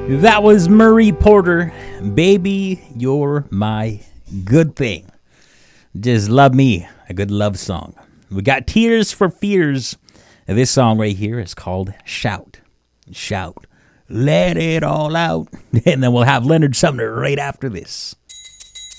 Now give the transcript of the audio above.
That was Marie Porter. Baby, you're my good thing. Just love me. A good love song. We got Tears for Fears. This song right here is called Shout. Shout. Let it all out. And then we'll have Leonard Sumner right after this.